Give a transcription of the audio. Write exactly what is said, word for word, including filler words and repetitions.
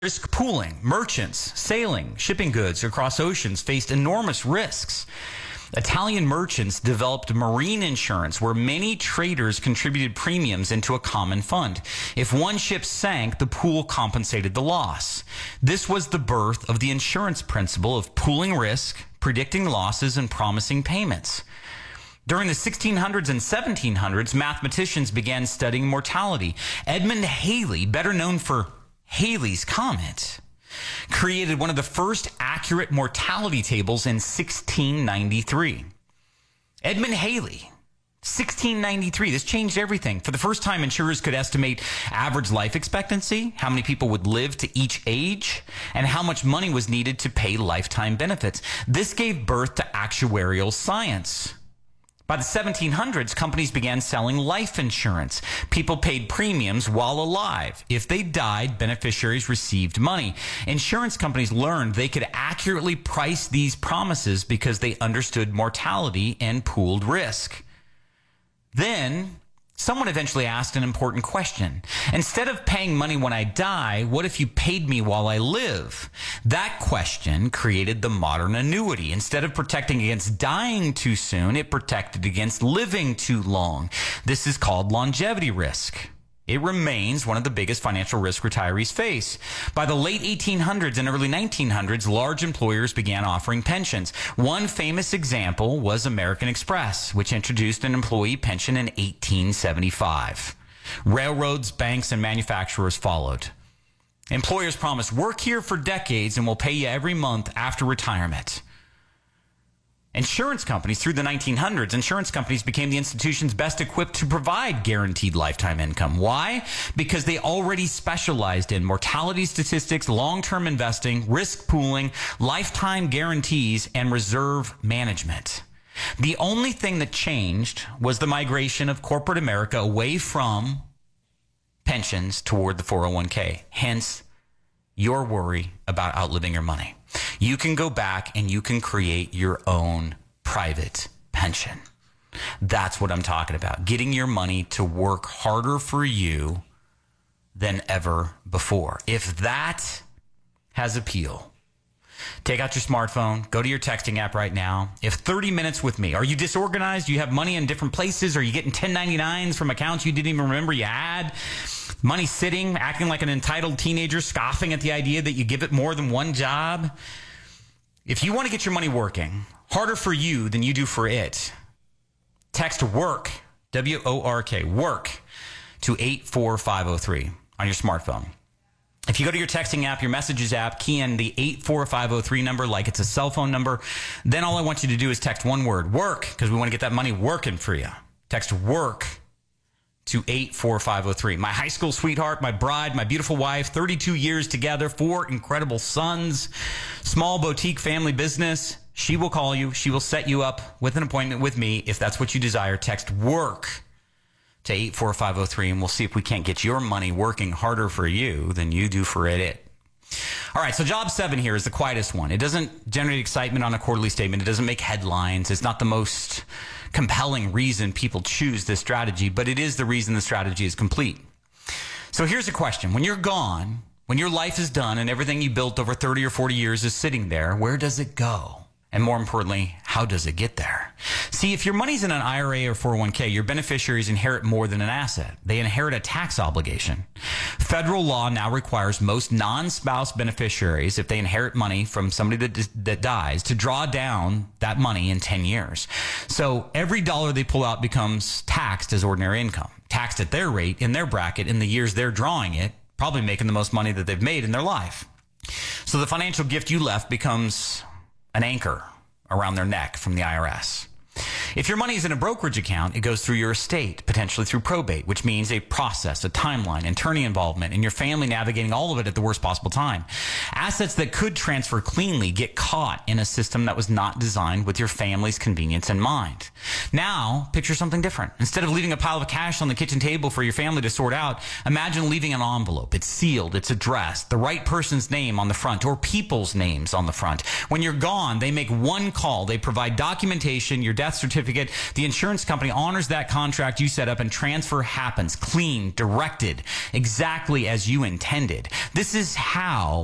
Risk pooling, merchants, sailing, shipping goods across oceans faced enormous risks. Italian merchants developed marine insurance where many traders contributed premiums into a common fund. If one ship sank, the pool compensated the loss. This was the birth of the insurance principle of pooling risk, predicting losses, and promising payments. During the sixteen hundreds and seventeen hundreds, mathematicians began studying mortality. Edmund Halley, better known for Halley's Comet, created one of the first accurate mortality tables in sixteen ninety-three. Edmund Halley, sixteen ninety-three. This changed everything. For the first time, insurers could estimate average life expectancy, how many people would live to each age, and how much money was needed to pay lifetime benefits. This gave birth to actuarial science. By the seventeen hundreds, companies began selling life insurance. People paid premiums while alive. If they died, beneficiaries received money. Insurance companies learned they could accurately price these promises because they understood mortality and pooled risk. Then, someone eventually asked an important question. Instead of paying money when I die, what if you paid me while I live? That question created the modern annuity. Instead of protecting against dying too soon, it protected against living too long. This is called longevity risk. It remains one of the biggest financial risks retirees face. By the late eighteen hundreds and early nineteen hundreds, large employers began offering pensions. One famous example was American Express, which introduced an employee pension in eighteen seventy-five. Railroads, banks, and manufacturers followed. Employers promised, work here for decades and we'll pay you every month after retirement. Insurance companies, through the nineteen hundreds, insurance companies became the institutions best equipped to provide guaranteed lifetime income. Why? Because they already specialized in mortality statistics, long-term investing, risk pooling, lifetime guarantees, and reserve management. The only thing that changed was the migration of corporate America away from pensions toward the four oh one k. Hence, your worry about outliving your money. You can go back and you can create your own private pension. That's what I'm talking about. Getting your money to work harder for you than ever before. If that has appeal, take out your smartphone, go to your texting app right now. If thirty minutes with me, are you disorganized? Do you have money in different places? Are you getting ten ninety-nines from accounts you didn't even remember you had? Money sitting, acting like an entitled teenager, scoffing at the idea that you give it more than one job? If you want to get your money working harder for you than you do for it, text WORK, W O R K, WORK, to eight four five oh three on your smartphone. If you go to your texting app, your messages app, key in the eight four five oh three number like it's a cell phone number, then all I want you to do is text one word, WORK, because we want to get that money working for you. Text WORK to eight four five oh three. My high school sweetheart, my bride, my beautiful wife, thirty-two years together, four incredible sons, small boutique family business. She will call you. She will set you up with an appointment with me. If that's what you desire, text WORK to eight four five oh three, and we'll see if we can't get your money working harder for you than you do for it. All right, so job seven here is the quietest one. It doesn't generate excitement on a quarterly statement. It doesn't make headlines. It's not the most compelling reason people choose this strategy, but it is the reason the strategy is complete. So here's a question. When you're gone, when your life is done and everything you built over thirty or forty years is sitting there, where does it go? And more importantly, how does it get there? See, if your money's in an I R A or four oh one k, your beneficiaries inherit more than an asset. They inherit a tax obligation. Federal law now requires most non-spouse beneficiaries, if they inherit money from somebody that, that dies, to draw down that money in ten years. So every dollar they pull out becomes taxed as ordinary income, taxed at their rate, in their bracket, in the years they're drawing it, probably making the most money that they've made in their life. So the financial gift you left becomes an anchor around their neck from the I R S. If your money is in a brokerage account, it goes through your estate, potentially through probate, which means a process, a timeline, attorney involvement, and your family navigating all of it at the worst possible time. Assets that could transfer cleanly get caught in a system that was not designed with your family's convenience in mind. Now, picture something different. Instead of leaving a pile of cash on the kitchen table for your family to sort out, imagine leaving an envelope. It's sealed, it's addressed, the right person's name on the front, or people's names on the front. When you're gone, they make one call. They provide documentation, your death certificate, certificate, the insurance company honors that contract you set up and transfer happens clean, directed, exactly as you intended. This is how